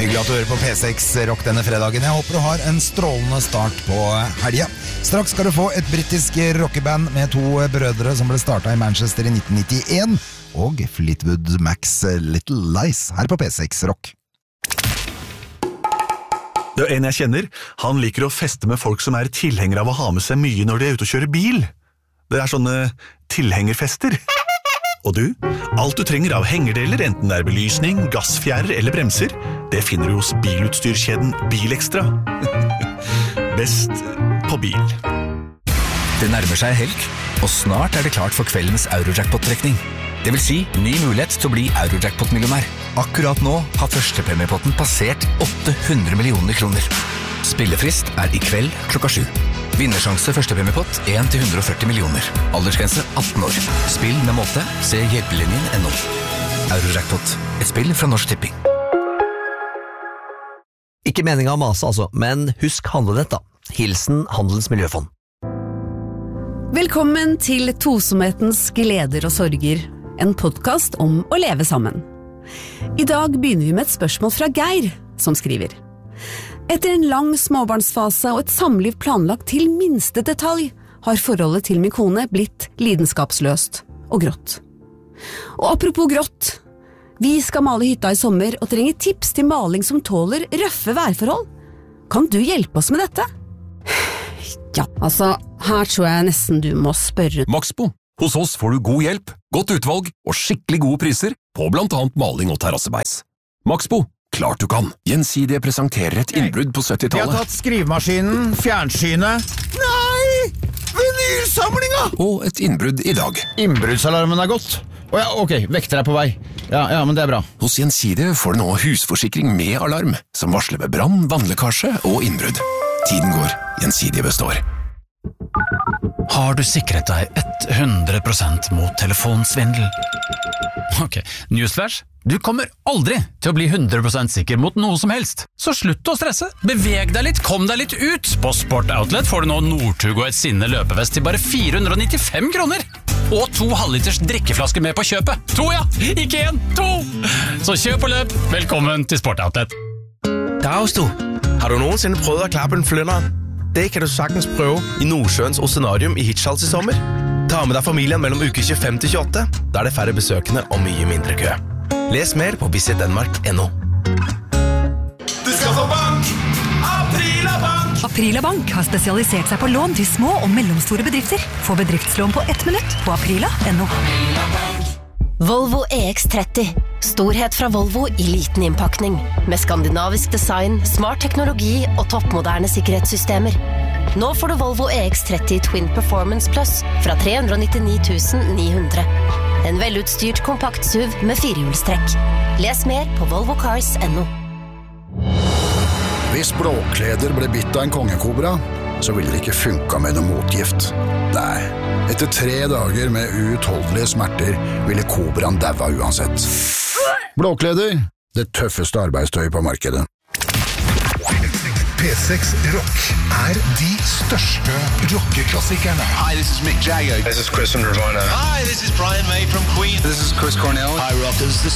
Hyggelig at du hører på P6 Rock denne fredagen. Jeg håper du har en strålende start på helgen. Straks skal du få et britisk rockeband med to brødre som ble startet i Manchester i 1991, og Fleetwood Macs Little Lies her på P6 Rock. Det er en jeg kjenner. Han liker å feste med folk som er tilhengere av å ha med seg mye når de er ute og kjører bil. Det er sånne tilhengerfester. Og du, alt du trenger av hengerdeler, enten det er belysning, gassfjærer eller bremser, det finner du hos bilutstyrkjeden Bilekstra. Best på bil. Det nærmer seg helg, og snart er det klart for kveldens Eurojackpot-trekning. Det vil si, ny mulighet til å bli Eurojackpot-millionær. Akkurat nå har førstepremiepotten passert 800 millioner kroner. Spillefrist er i kveld klokka 7. Vinnersjanse førstepremiepott 1-140 millioner. Aldersgrense 18 år. Spill med måte. Se hjelpelinjen.no. Eurojackpot. Et spill fra Norsk Tipping. Ikke meningen å mase altså, men husk handlenett da. Hilsen Handelens Miljøfond. Velkommen til Tosomhetens gleder og sorger. En podcast om å leve sammen. I dag begynner vi med et spørsmål fra Geir, som skriver: Etter en lang småbarnsfase og et samliv planlagt til minste detalj, har forholdet til min kone blitt lidenskapsløst og grått. Og apropos grått, vi skal male hytta i sommer og trenger tips til maling som tåler røffe værforhold. Kan du hjelpe oss med dette? Ja, altså, her tror jeg nesten du må spørre. Maxbo. Hos oss får du god hjelp, godt utvalg og skikkelig gode priser på blant annet maling og terrassebeis. Maxbo. Klart du kan. Gjensidige presenterer et innbrudd på 70-tallet. Vi har tatt skrivemaskinen, fjernsynet. Nei! Vinylsamlinga! Og et innbrudd i dag. Innbruddsalarmen er gått. Ja, ok, vekter er på vei. Ja, men det er bra. Hos Gjensidige får du nå husforsikring med alarm, som varsler ved brann, vannlekkasje og innbrudd. Tiden går, Gjensidige består. Har du sikret deg 100% mot telefonsvindel? Ok, newsflash. Du kommer aldri til å bli 100% sikker mot noe som helst. Så slutt å stresse. Beveg deg litt, kom deg litt ut. På Sport Outlet får du nå Northug og et Sinne løpevest til bare 495 kroner. Og 2 halvliters drikkeflasker med på kjøpet. 2, ja! Ikke 1, 2! Så kjøp og løp. Velkommen til Sport Outlet. Dags du. Har du nogensinde prøvet å klappe en flynder? Det kan du sagtens prøve i Nordsjøens Oceanarium i Hirtshals i sommer. Ta med deg familien mellom uke 25 til 28. Da er det færre besøkende og mye mindre kø. Les mer på visitdenmark.no. Du skal få bank! Aprila Bank! Aprila Bank har spesialisert seg på lån til små og mellomstore bedrifter. Få bedriftslån på 1 minutt på aprila.no. Volvo EX30. Storhet fra Volvo i liten innpakning. Med skandinavisk design, smart teknologi og toppmoderne sikkerhetssystemer. Nå får du Volvo EX30 Twin Performance Plus fra 399 900. En velutstyrt kompakt SUV med 4-hjulstrekk. Les mer på volvocars.no. Hvis Blåkleder ble bitt av en kongekobra, så ville det ikke funka med noe motgift. Nei, etter 3 dager med uutholdelige smerter ville kobraen daua uansett. Blåkleder, det tøffeste arbeidstøy på markedet. P6 Rock er de største rockeklassikerne. Hi, this is Mick Jagger. This is Chris from Nirvana. Hi, this is Brian May from Queen. This is Chris Cornell. Hi, rockers. This